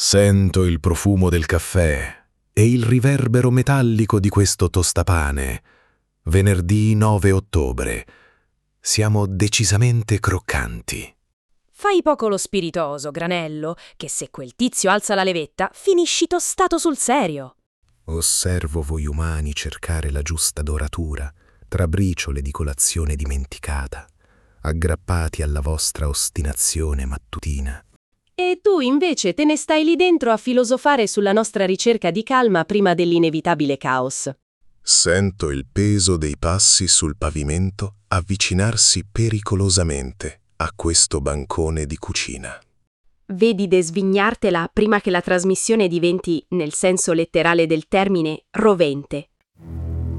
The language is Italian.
Sento il profumo del caffè e il riverbero metallico di questo tostapane. Venerdì 9 ottobre. Siamo decisamente croccanti. Fai poco lo spiritoso, Granello, che se quel tizio alza la levetta, finisci tostato sul serio. Osservo voi umani cercare la giusta doratura tra briciole di colazione dimenticata, aggrappati alla vostra ostinazione mattutina. E tu invece te ne stai lì dentro a filosofare sulla nostra ricerca di calma prima dell'inevitabile caos. Sento il peso dei passi sul pavimento avvicinarsi pericolosamente a questo bancone di cucina. Vedi de svignartela prima che la trasmissione diventi, nel senso letterale del termine, rovente.